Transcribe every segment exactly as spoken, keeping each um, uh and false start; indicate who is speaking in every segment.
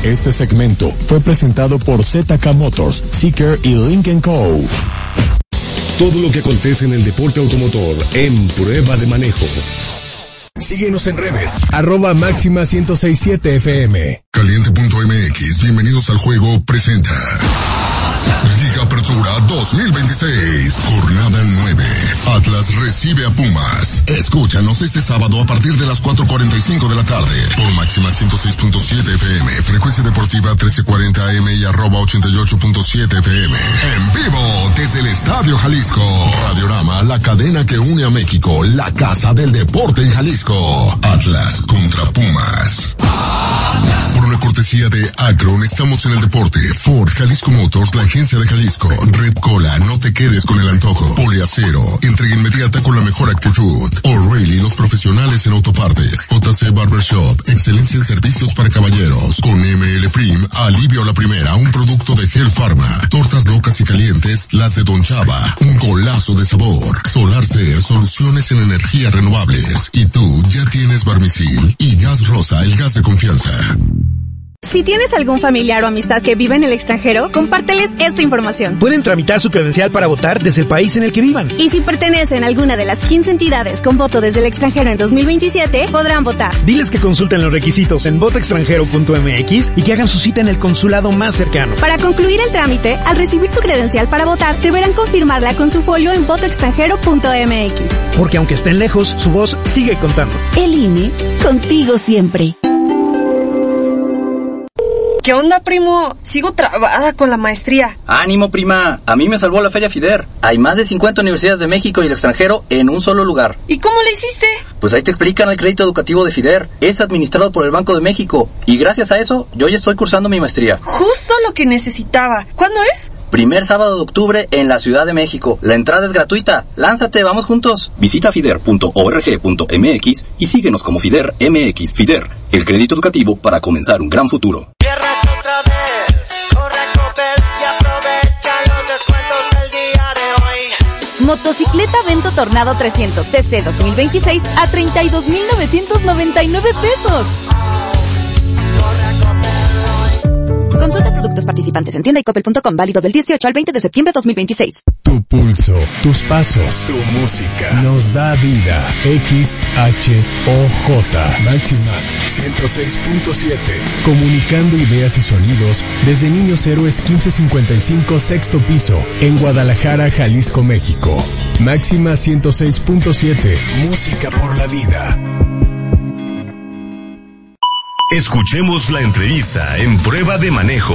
Speaker 1: Este segmento fue presentado por Z K Motors, Seeker y Lincoln Co.
Speaker 2: Todo lo que acontece en el deporte automotor en Prueba de Manejo.
Speaker 1: Síguenos en redes, arroba máxima ciento seis punto siete F M.
Speaker 3: Caliente punto M X, bienvenidos al juego, presenta Liga Apertura dos mil veintiséis, jornada nueve. Atlas recibe a Pumas. Escúchanos este sábado a partir de las cuatro cuarenta y cinco de la tarde por máxima ciento seis punto siete F M, frecuencia deportiva trece cuarenta A M y arroba ochenta y ocho punto siete F M. En vivo desde el Estadio Jalisco. Radiorama, la cadena que une a México, la casa del deporte en Jalisco. Atlas contra Pumas. Por una cortesía de Akron, estamos en el deporte. Ford, Jalisco Motors, la agencia de Jalisco. Red Cola, no te quedes con el antojo. Poliacero, entrega inmediata con la mejor actitud. O'Reilly, los profesionales en autopartes. J C Barbershop, excelencia en servicios para caballeros. Con M L Prim, alivio a la primera, un producto de Hell Pharma. Tortas locas y calientes, las de Don Chava, un golazo de sabor. Solarcer, soluciones en energías renovables. Y tú ya tienes Barmisil y Gas Rosa, el gas de confianza.
Speaker 4: Si tienes algún familiar o amistad que vive en el extranjero, compárteles esta información.
Speaker 5: Pueden tramitar su credencial para votar desde el país en el que vivan.
Speaker 4: Y si pertenecen a alguna de las quince entidades con voto desde el extranjero en dos mil veintisiete, podrán votar.
Speaker 5: Diles que consulten los requisitos en voto extranjero punto M X y que hagan su cita en el consulado más cercano.
Speaker 4: Para concluir el trámite, al recibir su credencial para votar, deberán confirmarla con su folio en voto extranjero punto M X.
Speaker 5: Porque aunque estén lejos, su voz sigue contando.
Speaker 4: El I N E, contigo siempre.
Speaker 6: ¿Qué onda, primo? Sigo trabada con la maestría.
Speaker 7: ¡Ánimo, prima! A mí me salvó la Feria FIDER. Hay más de cincuenta universidades de México y el extranjero en un solo lugar.
Speaker 6: ¿Y cómo le hiciste?
Speaker 7: Pues ahí te explican el crédito educativo de FIDER. Es administrado por el Banco de México. Y gracias a eso, yo ya estoy cursando mi maestría.
Speaker 6: Justo lo que necesitaba. ¿Cuándo es?
Speaker 7: Primer sábado de octubre en la Ciudad de México. La entrada es gratuita. Lánzate, vamos juntos. Visita fider punto org punto M X y síguenos como FIDER M X. FIDER, el crédito educativo para comenzar un gran futuro.
Speaker 8: Motocicleta Vento Tornado trescientos C C dos mil veintiséis a treinta y dos mil novecientos noventa y nueve pesos. Consulta productos participantes en tienda y coppel punto com, válido del dieciocho al veinte de septiembre de dos mil veintiséis.
Speaker 1: Tu pulso, tus pasos, tu música nos da vida. X H O J Máxima ciento seis punto siete. Comunicando ideas y sonidos desde Niños Héroes quince cincuenta y cinco, sexto piso, en Guadalajara, Jalisco, México. Máxima ciento seis punto siete. Música por la vida.
Speaker 2: Escuchemos la entrevista en Prueba de Manejo.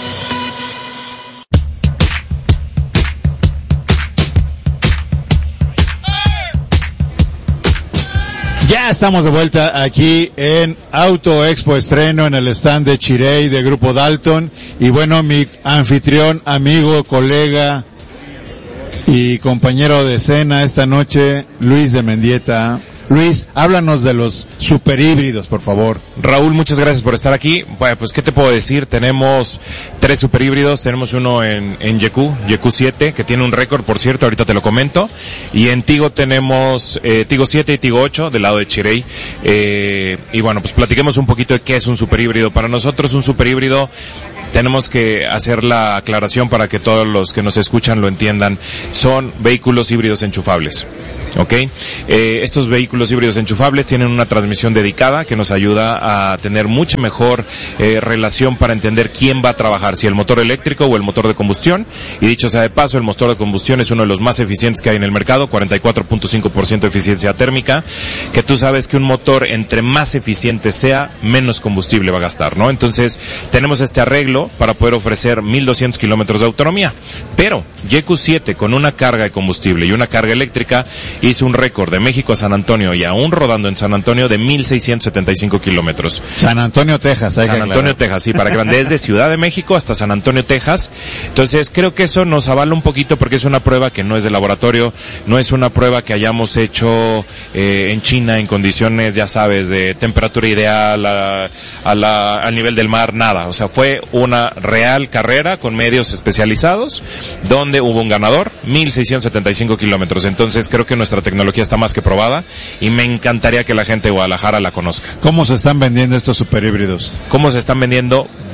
Speaker 9: Ya estamos de vuelta aquí en Auto Expo Estreno en el stand de Chirey de Grupo Dalton. Y bueno, mi anfitrión, amigo, colega y compañero de cena esta noche, Luis de Mendieta. Luis, háblanos de los superhíbridos, por favor.
Speaker 10: Raúl, muchas gracias por estar aquí. Bueno, pues, ¿qué te puedo decir? Tenemos tres superhíbridos. Tenemos uno en, en Yeku, Yeku siete, que tiene un récord, por cierto, ahorita te lo comento. Y en Tigo tenemos, eh, Tigo siete y Tigo ocho, del lado de Chirey. Eh, y bueno, pues platiquemos un poquito de qué es un superhíbrido. Para nosotros, un superhíbrido, tenemos que hacer la aclaración para que todos los que nos escuchan lo entiendan. Son vehículos híbridos enchufables. ¿Ok? Eh, estos vehículos híbridos enchufables tienen una transmisión dedicada que nos ayuda a tener mucha mejor eh, relación para entender quién va a trabajar, si el motor eléctrico o el motor de combustión. Y dicho sea de paso, el motor de combustión es uno de los más eficientes que hay en el mercado, cuarenta y cuatro punto cinco por ciento de eficiencia térmica, que tú sabes que un motor entre más eficiente sea, menos combustible va a gastar, ¿no? Entonces, tenemos este arreglo para poder ofrecer mil doscientos kilómetros de autonomía. Pero, Yeku siete con una carga de combustible y una carga eléctrica hizo un récord de México a San Antonio y aún rodando en San Antonio de mil seiscientos setenta y cinco kilómetros.
Speaker 9: San Antonio, Texas. Hay
Speaker 10: San Antonio, Texas, sí, para que vean, desde Ciudad de México hasta San Antonio, Texas. Entonces, creo que eso nos avala un poquito porque es una prueba que no es de laboratorio, no es una prueba que hayamos hecho eh, en China en condiciones, ya sabes, de temperatura ideal a, a la, al nivel del mar, nada. O sea, fue una real carrera con medios especializados donde hubo un ganador, mil seiscientos setenta y cinco kilómetros. Entonces, creo que nuestra tecnología está más que probada y me encantaría que la gente de Guadalajara la conozca.
Speaker 9: ¿Cómo se están vendiendo estos superhíbridos?
Speaker 10: ¿Cómo se están vendiendo?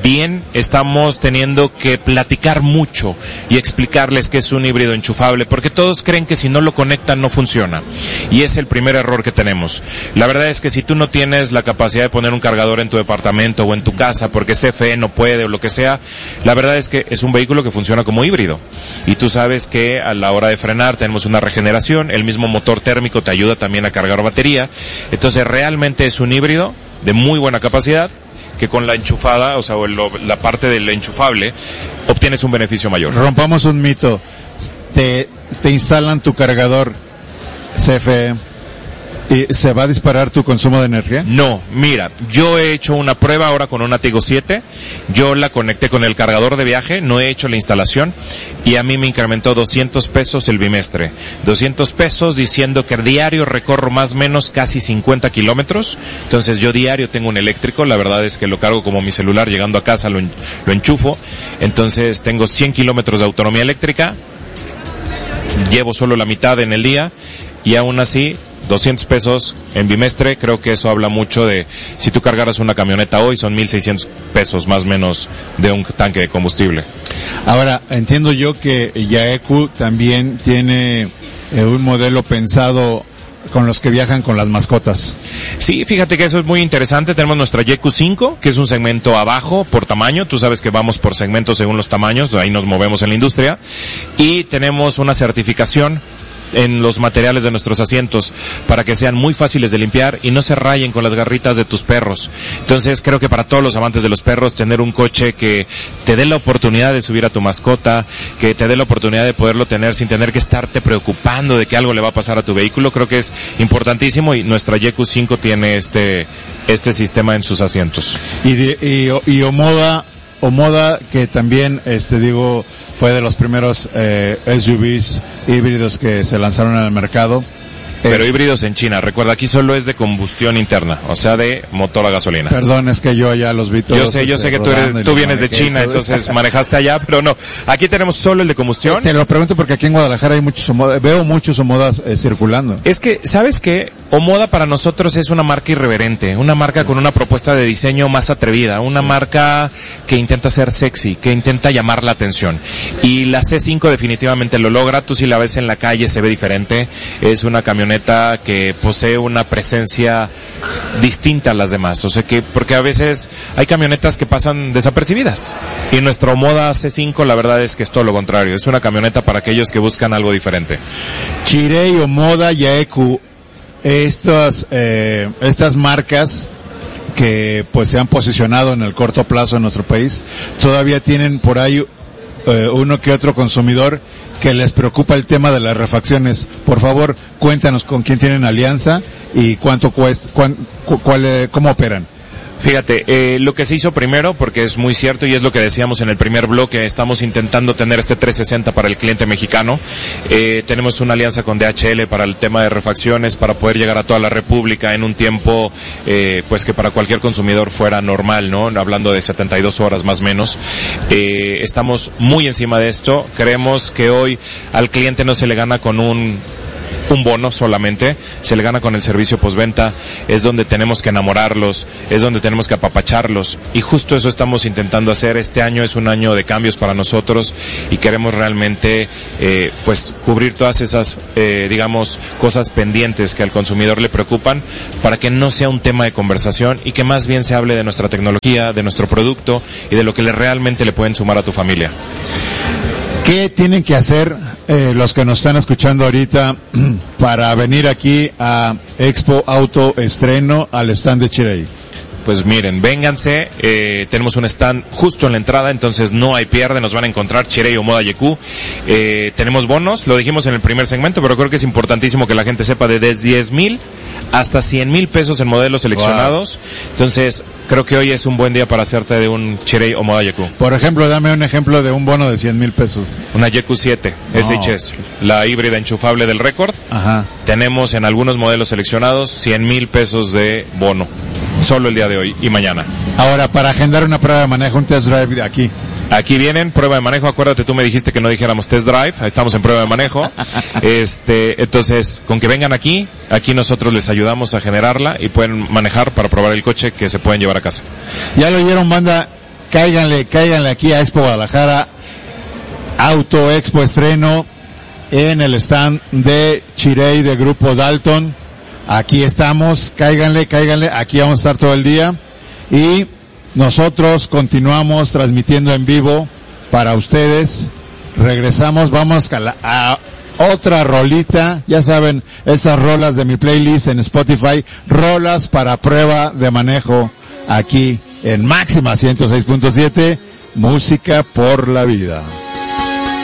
Speaker 10: bien, estamos teniendo que platicar mucho y explicarles que es un híbrido enchufable, porque todos creen que si no lo conectan no funciona. Y es el primer error que tenemos. La verdad es que si tú no tienes la capacidad de poner un cargador en tu departamento o en tu casa porque C F E no puede o lo que sea, la verdad es que es un vehículo que funciona como híbrido. Y tú sabes que a la hora de frenar tenemos una regeneración, el mismo motor térmico te ayuda también a cargar batería. Entonces realmente es un híbrido de muy buena capacidad, que con la enchufada, o sea, o el, la parte del enchufable, obtienes un beneficio mayor.
Speaker 9: Rompamos un mito. Te, te instalan tu cargador C F E y ¿se va a disparar tu consumo de energía?
Speaker 10: No, mira, yo he hecho una prueba ahora con una Tigo siete, yo la conecté con el cargador de viaje, no he hecho la instalación, y a mí me incrementó doscientos pesos el bimestre. doscientos pesos diciendo que diario recorro más o menos casi cincuenta kilómetros, entonces yo diario tengo un eléctrico, la verdad es que lo cargo como mi celular, llegando a casa lo, lo enchufo, entonces tengo cien kilómetros de autonomía eléctrica, llevo solo la mitad en el día, y aún así doscientos pesos en bimestre, creo que eso habla mucho de, si tú cargaras una camioneta hoy, son mil seiscientos pesos más o menos de un tanque de combustible.
Speaker 9: Ahora, entiendo yo que Yaeku también tiene eh, un modelo pensado con los que viajan con las mascotas.
Speaker 10: Sí, fíjate que eso es muy interesante. Tenemos nuestra Yaeku cinco, que es un segmento abajo por tamaño. Tú sabes que vamos por segmentos según los tamaños, ahí nos movemos en la industria. Y tenemos una certificación en los materiales de nuestros asientos para que sean muy fáciles de limpiar y no se rayen con las garritas de tus perros. Entonces creo que para todos los amantes de los perros, tener un coche que te dé la oportunidad de subir a tu mascota, que te dé la oportunidad de poderlo tener sin tener que estarte preocupando de que algo le va a pasar a tu vehículo, creo que es importantísimo, y nuestra Yaeku cinco tiene este este sistema en sus asientos.
Speaker 9: Y de, y, y Omoda Omoda, que también, este, digo, fue de los primeros eh, S U Vs híbridos que se lanzaron al mercado.
Speaker 10: Pero híbridos en China, recuerda, aquí solo es de combustión interna, o sea, de motor a gasolina.
Speaker 9: Perdón, es que yo ya los vi todos.
Speaker 10: Yo sé, yo sé que tú eres, tú vienes de China, entonces manejaste allá, pero no. Aquí tenemos solo el de combustión.
Speaker 9: Te lo pregunto porque aquí en Guadalajara hay muchos Omoda, veo muchos Omodas eh, circulando.
Speaker 10: Es que, ¿sabes qué? Omoda para nosotros es una marca irreverente, una marca con una propuesta de diseño más atrevida, una marca que intenta ser sexy, que intenta llamar la atención. Y la C cinco definitivamente lo logra, tú si la ves en la calle se ve diferente, es una camioneta que posee una presencia distinta a las demás, o sea que, porque a veces hay camionetas que pasan desapercibidas, y nuestro Omoda C cinco la verdad es que es todo lo contrario, es una camioneta para aquellos que buscan algo diferente.
Speaker 9: Chery, Omoda, Yaeku, estas, eh, estas marcas que pues se han posicionado en el corto plazo en nuestro país, todavía tienen por ahí eh, uno que otro consumidor que les preocupa el tema de las refacciones. Por favor, cuéntanos con quién tienen alianza y cuánto cuesta, cuán, cu, cuál, eh, cómo operan.
Speaker 10: Fíjate, eh, lo que se hizo primero, porque es muy cierto y es lo que decíamos en el primer bloque, estamos intentando tener este trescientos sesenta para el cliente mexicano. Eh, tenemos una alianza con D H L para el tema de refacciones, para poder llegar a toda la República en un tiempo, eh, pues que para cualquier consumidor fuera normal, ¿no? Hablando de setenta y dos horas más o menos. Eh, estamos muy encima de esto. Creemos que hoy al cliente no se le gana con un un bono solamente, se le gana con el servicio postventa, es donde tenemos que enamorarlos, es donde tenemos que apapacharlos, y justo eso estamos intentando hacer. Este año es un año de cambios para nosotros y queremos realmente eh, pues cubrir todas esas eh, digamos cosas pendientes que al consumidor le preocupan, para que no sea un tema de conversación y que más bien se hable de nuestra tecnología, de nuestro producto y de lo que le realmente le pueden sumar a tu familia.
Speaker 9: ¿Qué tienen que hacer eh, los que nos están escuchando ahorita para venir aquí a Expo Auto Estreno al stand de Chery?
Speaker 10: Pues miren, vénganse, eh, tenemos un stand justo en la entrada, entonces no hay pierde, nos van a encontrar Chery Omoda Yaeku. Eh, tenemos bonos, lo dijimos en el primer segmento, pero creo que es importantísimo que la gente sepa, de desde diez mil hasta cien mil pesos en modelos seleccionados. Wow. Entonces, creo que hoy es un buen día para hacerte de un Chery Omoda Yaeku.
Speaker 9: Por ejemplo, dame un ejemplo de un bono de cien mil pesos.
Speaker 10: Una Yaeku siete, oh. S H S, la híbrida enchufable del récord.
Speaker 9: Ajá.
Speaker 10: Tenemos en algunos modelos seleccionados cien mil pesos de bono. Solo el día de hoy y mañana.
Speaker 9: Ahora, para agendar una prueba de manejo, un test drive de aquí.
Speaker 10: Aquí vienen, prueba de manejo, acuérdate, tú me dijiste que no dijéramos test drive, estamos en prueba de manejo. Este, entonces, con que vengan aquí, aquí nosotros les ayudamos a generarla y pueden manejar para probar el coche que se pueden llevar a casa.
Speaker 9: Ya lo oyeron, banda. cáiganle, cáiganle aquí a Expo Guadalajara, Auto Expo Estreno, en el stand de Chirey de Grupo Dalton. Aquí estamos, cáiganle, cáiganle, aquí vamos a estar todo el día. Y nosotros continuamos transmitiendo en vivo para ustedes. Regresamos, vamos a, la, a otra rolita. Ya saben, esas rolas de mi playlist en Spotify, rolas para prueba de manejo, aquí en Máxima ciento seis punto siete, música por la vida.